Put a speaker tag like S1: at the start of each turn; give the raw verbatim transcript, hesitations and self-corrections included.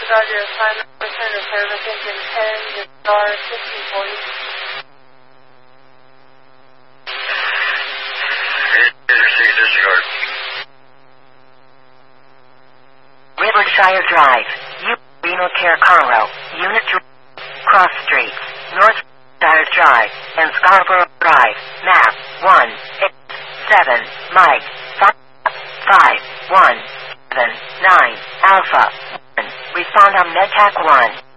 S1: Roger, final return to service engine ten, disregard fifteen forty.
S2: Disregard.
S3: Riverside Drive, U. Renal Care Conroe, Unit three, Cross Streets, North Riverside Drive, and Scarborough Drive, map one eight seven, Mike, five one seven nine, Alpha, one. Respond on MedTac one.